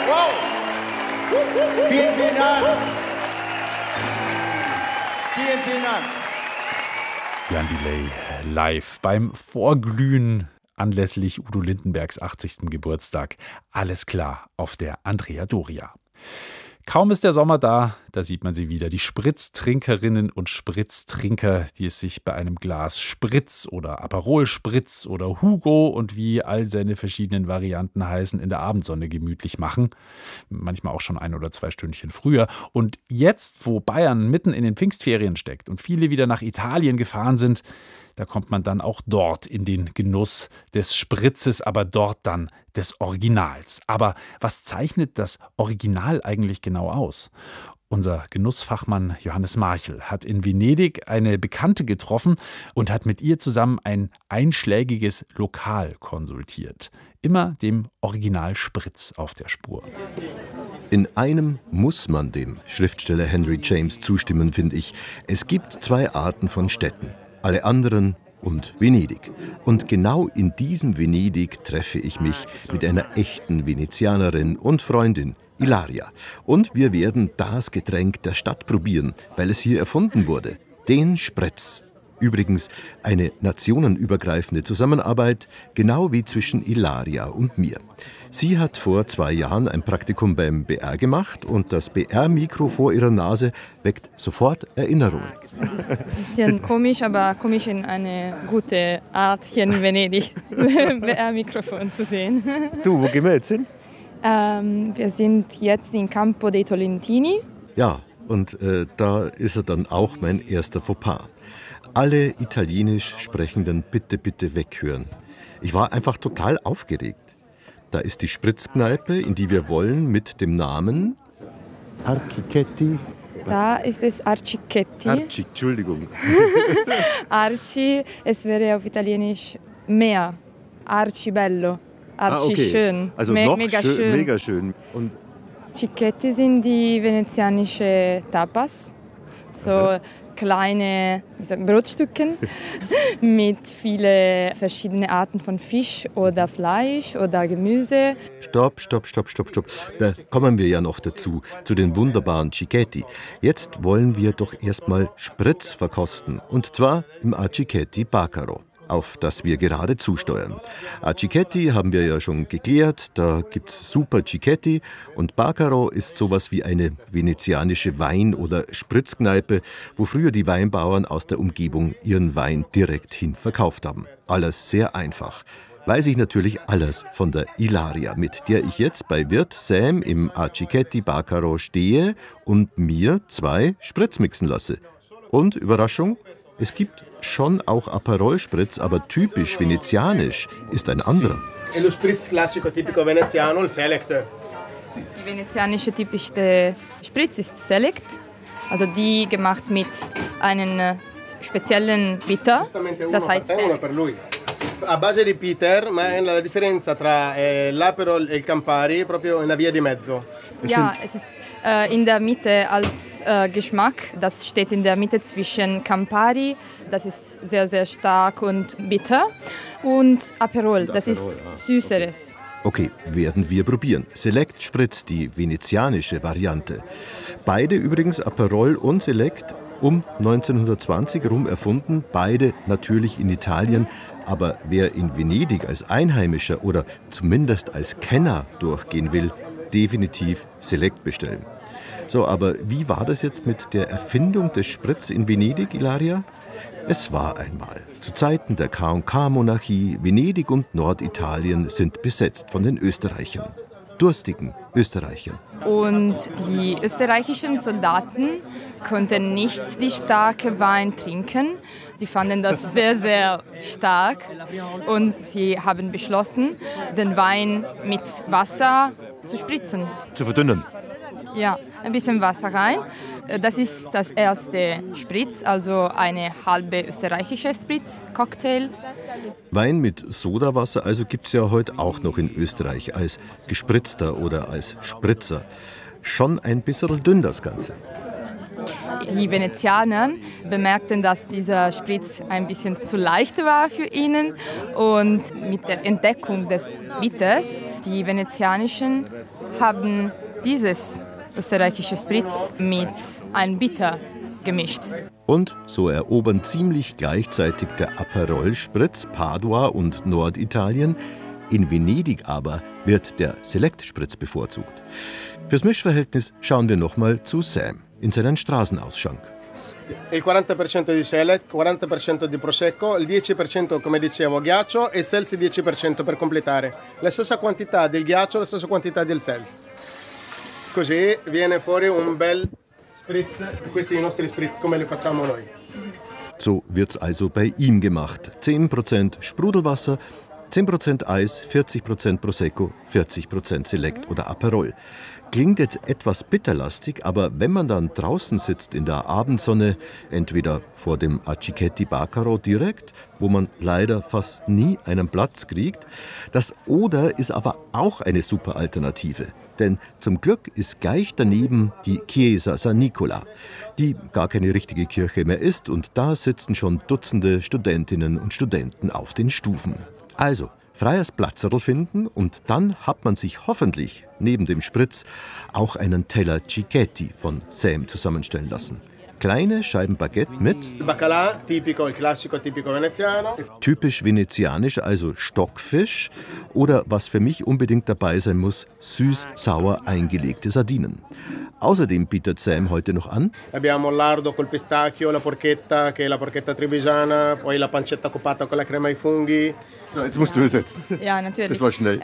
Wow! Vielen, vielen Dank. Vielen, vielen Dank. Jan Delay live beim Vorglühen anlässlich Udo Lindenbergs 80. Geburtstag. Alles klar auf der Andrea Doria. Kaum ist der Sommer da sieht man sie wieder. Die Spritztrinkerinnen und Spritztrinker, die es sich bei einem Glas Spritz oder Aperol Spritz oder Hugo und wie all seine verschiedenen Varianten heißen, in der Abendsonne gemütlich machen. Manchmal auch schon 1 oder 2 Stündchen früher. Und jetzt, wo Bayern mitten in den Pfingstferien steckt und viele wieder nach Italien gefahren sind, da kommt man dann auch dort in den Genuss des Spritzes, aber dort dann des Originals. Aber was zeichnet das Original eigentlich genau aus? Unser Genussfachmann Johannes Marchel hat in Venedig eine Bekannte getroffen und hat mit ihr zusammen ein einschlägiges Lokal konsultiert. Immer dem Original Spritz auf der Spur. In einem muss man dem Schriftsteller Henry James zustimmen, finde ich. Es gibt 2 Arten von Städten. Alle anderen und Venedig. Und genau in diesem Venedig treffe ich mich mit einer echten Venezianerin und Freundin, Ilaria. Und wir werden das Getränk der Stadt probieren, weil es hier erfunden wurde. Den Spritz. Übrigens eine nationenübergreifende Zusammenarbeit, genau wie zwischen Ilaria und mir. Sie hat vor 2 Jahren ein Praktikum beim BR gemacht und das BR-Mikro vor ihrer Nase weckt sofort Erinnerungen. Es ist ein bisschen komisch, aber komisch in eine gute Art hier in Venedig, BR-Mikrofon zu sehen. Du, wo gehen wir jetzt hin? Wir sind jetzt in Campo dei Tolentini. Ja, und da ist er dann auch mein erster Fauxpas. Alle Italienisch Sprechenden bitte, bitte weghören. Ich war einfach total aufgeregt. Da ist die Spritzkneipe, in die wir wollen, mit dem Namen Arcichetti. Da ist es Arcichetti. Entschuldigung. Arci, es wäre auf Italienisch Meer. Arcibello. Arci okay. schön. Also noch mega schön, schön. mega schön. Und Cicchetti sind die venezianische Tapas. So kleine Brotstücken mit vielen verschiedenen Arten von Fisch oder Fleisch oder Gemüse. Stopp. Da kommen wir ja noch dazu, zu den wunderbaren Cicchetti. Jetzt wollen wir doch erstmal Spritz verkosten. Und zwar im Arcichetti Bacaro, auf das wir gerade zusteuern. Arcichetti haben wir ja schon geklärt, da gibt's super Cicchetti und Bacaro ist sowas wie eine venezianische Wein- oder Spritzkneipe, wo früher die Weinbauern aus der Umgebung ihren Wein direkt hin verkauft haben. Alles sehr einfach. Weiß ich natürlich alles von der Ilaria, mit der ich jetzt bei Wirt Sam im Arcichetti Bacaro stehe und mir 2 Spritz mixen lasse. Und, Überraschung, es gibt schon auch Aperol-Spritz, aber typisch venezianisch ist ein anderer. E lo spritz classico tipico veneziano, il Select. Die venezianische typische Spritz ist Select, also die gemacht mit einem speziellen Bitter, das heißt Select. A base di bitter, ma la differenza tra l'Aperol e il Campari è proprio una via di mezzo. Ja, es ist in der Mitte als Geschmack. Das steht in der Mitte zwischen Campari, das ist sehr, sehr stark und bitter, und Aperol, das ist Süßeres. Okay, werden wir probieren. Select Spritz, die venezianische Variante. Beide übrigens, Aperol und Select, um 1920 herum erfunden. Beide natürlich in Italien. Aber wer in Venedig als Einheimischer oder zumindest als Kenner durchgehen will, definitiv Select bestellen. So, aber wie war das jetzt mit der Erfindung des Spritz in Venedig, Ilaria? Es war einmal. Zu Zeiten der K&K-Monarchie, Venedig und Norditalien sind besetzt von den Österreichern. Durstigen Österreichern. Und die österreichischen Soldaten konnten nicht die starke Wein trinken. Sie fanden das sehr, sehr stark und sie haben beschlossen, den Wein mit Wasser zu spritzen. Zu verdünnen. Ja, ein bisschen Wasser rein. Das ist das erste Spritz, also eine halbe österreichische Spritz-Cocktail. Wein mit Sodawasser also gibt es ja heute auch noch in Österreich als gespritzter oder als Spritzer. Schon ein bisschen dünn das Ganze. Die Venezianer bemerkten, dass dieser Spritz ein bisschen zu leicht war für ihnen. Und mit der Entdeckung des Bitters, die Venezianischen haben dieses österreichische Spritz mit einem Bitter gemischt. Und so erobern ziemlich gleichzeitig der Aperol-Spritz Padua und Norditalien. In Venedig aber wird der Select-Spritz bevorzugt. Fürs Mischverhältnis schauen wir nochmal zu Sam in seinen Straßenausschank. Il 40% di Select, 40% di Prosecco, il 10% come dicevo ghiaccio e il Seltz 10% per completare. La stessa quantità del ghiaccio, la stessa quantità del Seltz. Così viene fuori un bel Spritz, questi i nostri Spritz, come li facciamo noi. So wird's also bei ihm gemacht. 10% Sprudelwasser, 10% Eis, 40% Prosecco, 40% Select oder Aperol. Klingt jetzt etwas bitterlastig, aber wenn man dann draußen sitzt in der Abendsonne, entweder vor dem Accichetti Bacaro direkt, wo man leider fast nie einen Platz kriegt, das Oder ist aber auch eine super Alternative. Denn zum Glück ist gleich daneben die Chiesa San Nicola, die gar keine richtige Kirche mehr ist, und da sitzen schon Dutzende Studentinnen und Studenten auf den Stufen. Also, freies Platzerl finden und dann hat man sich hoffentlich neben dem Spritz auch einen Teller Cicchetti von Sam zusammenstellen lassen. Kleine Scheiben Baguette mit Baccalà, tipico, il classico tipico veneziano. typisch venezianisch, also Stockfisch, oder was für mich unbedingt dabei sein muss, süß-sauer eingelegte Sardinen. Außerdem bietet Sam heute noch an Abbiamo il lardo col pistacchio, la porchetta, che è la porchetta trebbigiana, poi la pancetta coppata con la crema ai funghi. So, jetzt musst du übersetzen. Ja, natürlich. Das war schnell.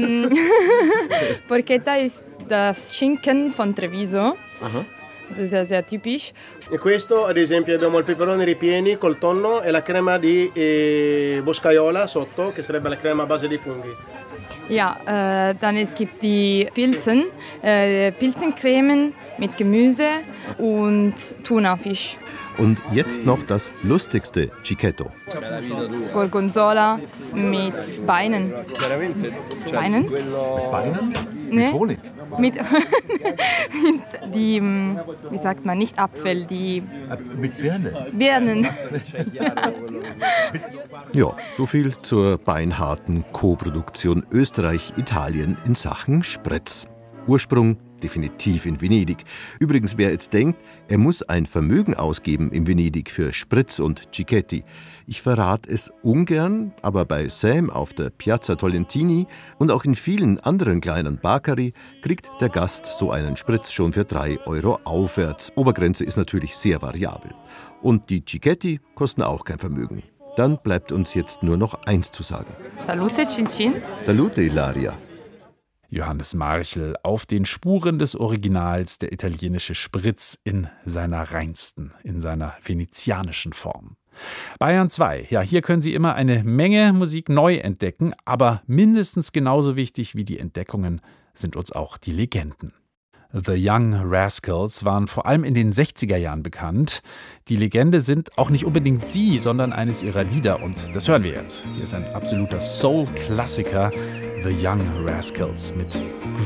Porchetta ist das Schinken von Treviso. Aha. Das ist ja sehr typisch. E questo, ad esempio, abbiamo il peperone ripieni col tonno e la crema di boscaiola sotto, che sarebbe la crema a base di funghi. Ja, dann es gibt die Pilzen, Pilzencremen mit Gemüse und Thunafisch. Und jetzt noch das lustigste Cicchetto. Gorgonzola mit Beinen. Beinen? Beinen? Nee. Honig. Mit, mit die, wie sagt man, nicht Apfel, die Mit Birne. Birnen. Ja, so viel zur beinharten Co-Produktion Österreich-Italien in Sachen Spritz. Ursprung definitiv in Venedig. Übrigens, wer jetzt denkt, er muss ein Vermögen ausgeben in Venedig für Spritz und Cicchetti. Ich verrate es ungern, aber bei Sam auf der Piazza Tolentini und auch in vielen anderen kleinen Bacari kriegt der Gast so einen Spritz schon für 3 € aufwärts. Obergrenze ist natürlich sehr variabel. Und die Cicchetti kosten auch kein Vermögen. Dann bleibt uns jetzt nur noch eins zu sagen. Salute, Cin Cin. Salute, Ilaria. Johannes Marchel auf den Spuren des Originals, der italienische Spritz in seiner reinsten, in seiner venezianischen Form. Bayern 2, ja, hier können Sie immer eine Menge Musik neu entdecken, aber mindestens genauso wichtig wie die Entdeckungen sind uns auch die Legenden. The Young Rascals waren vor allem in den 60er Jahren bekannt. Die Legende sind auch nicht unbedingt sie, sondern eines ihrer Lieder, und das hören wir jetzt. Hier ist ein absoluter Soul-Klassiker, The Young Rascals mit